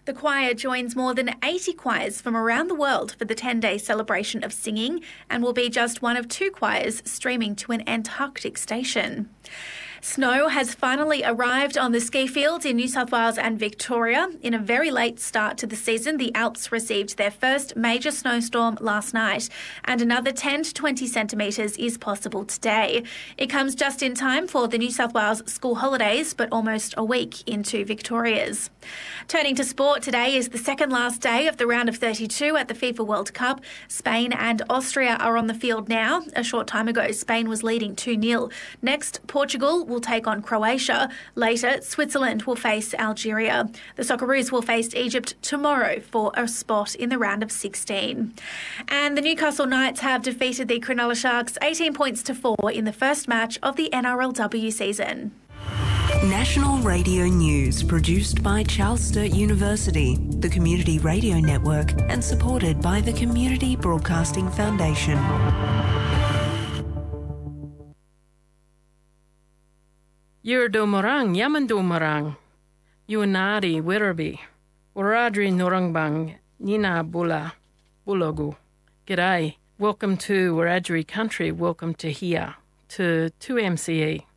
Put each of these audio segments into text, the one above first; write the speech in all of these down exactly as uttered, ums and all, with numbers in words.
The choir joins more than eighty choirs from around the world for the ten-day celebration of singing and will be just one of two choirs streaming to an Antarctic station. Snow has finally arrived on the ski fields in New South Wales and Victoria. In a very late start to the season, the Alps received their first major snowstorm last night, and another ten to twenty centimetres is possible today. It comes just in time for the New South Wales school holidays, but almost a week into Victoria's. Turning to sport, today is the second last day of the round of thirty-two at the FIFA World Cup. Spain and Austria are on the field now. A short time ago, Spain was leading two nil. Next, Portugal will take on Croatia. Later, Switzerland will face Algeria. The Socceroos will face Egypt tomorrow for a spot in the round of sixteen. And the Newcastle Knights have defeated the Cronulla Sharks eighteen points to four in the first match of the N R L W season. National Radio News, produced by Charles Sturt University, the Community Radio Network, and supported by the Community Broadcasting Foundation. Yurdomorang, Yamandomorang, Yunari, Wirraby, Waradri Norangbang, Nina Bula, Bulogu. G'day. Welcome to Wiradjuri country. Welcome to here, to two M C E.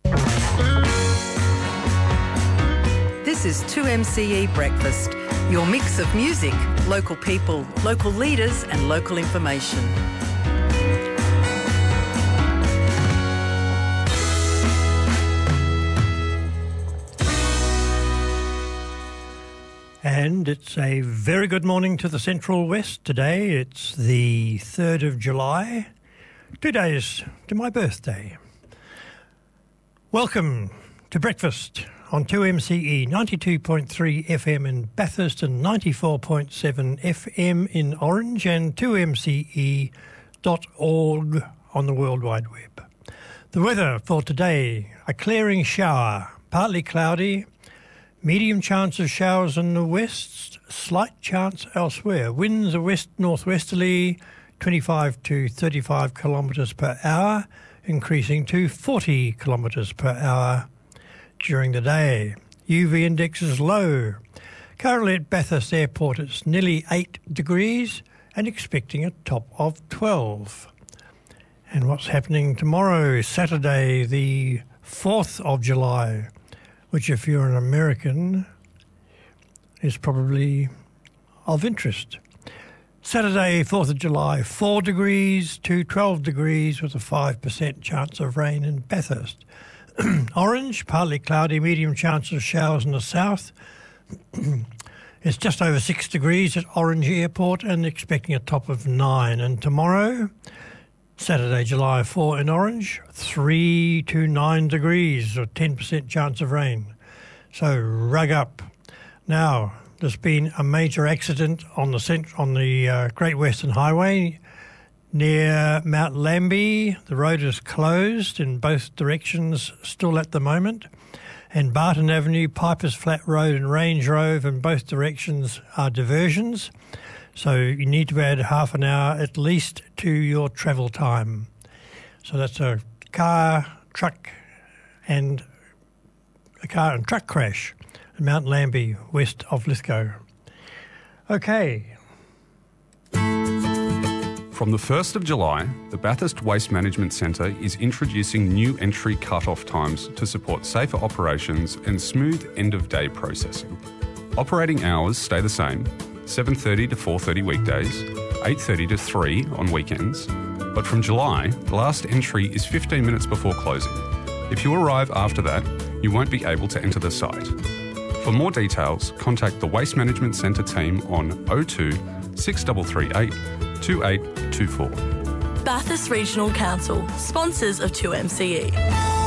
This is two M C E Breakfast, your mix of music, local people, local leaders and local information. And it's a very good morning to the Central West today. It's the third of July, two days to my birthday. Welcome to breakfast on two M C E, ninety-two point three F M in Bathurst and ninety-four point seven F M in Orange, and two M C E dot org on the World Wide Web. The weather for today, a clearing shower, partly cloudy, medium chance of showers in the west, slight chance elsewhere. Winds are west-northwesterly, twenty-five to thirty-five kilometres per hour, increasing to forty kilometres per hour during the day. U V index is low. Currently at Bathurst Airport it's nearly eight degrees and expecting a top of twelve. And what's happening tomorrow, Saturday the fourth of July, which if you're an American is probably of interest. Saturday, fourth of July, four degrees to twelve degrees with a five percent chance of rain in Bathurst. Orange, partly cloudy, medium chance of showers in the south. It's just over six degrees at Orange Airport and expecting a top of nine. And tomorrow, Saturday, July fourth in Orange, three to nine degrees or ten percent chance of rain. So rug up. Now, there's been a major accident on the cent- on the uh, Great Western Highway near Mount Lambie. The road is closed in both directions still at the moment. And Barton Avenue, Pipers Flat Road and Range Road in both directions are diversions. So you need to add half an hour at least to your travel time. So that's a car, truck and a car and truck crash at Mount Lambie, west of Lithgow. Okay. From the first of July, the Bathurst Waste Management Centre is introducing new entry cut-off times to support safer operations and smooth end-of-day processing. Operating hours stay the same, seven thirty to four thirty weekdays, eight thirty to three on weekends, but from July, the last entry is fifteen minutes before closing. If you arrive after that, you won't be able to enter the site. For more details, contact the Waste Management Centre team on oh two, six three three eight, two eight two four. Bathurst Regional Council, sponsors of two M C E.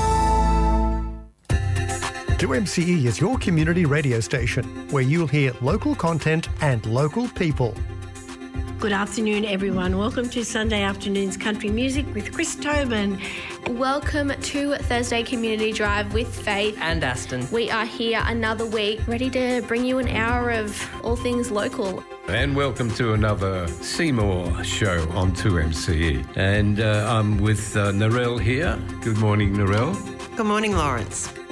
two M C E is your community radio station where you'll hear local content and local people. Good afternoon, everyone. Welcome to Sunday Afternoon's Country Music with Chris Tobin. Welcome to Thursday Community Drive with Faith and Aston. We are here another week, ready to bring you an hour of all things local. And welcome to another Seymour show on two M C E. And uh, I'm with uh, Narelle here. Good morning, Narelle. Good morning, Lawrence.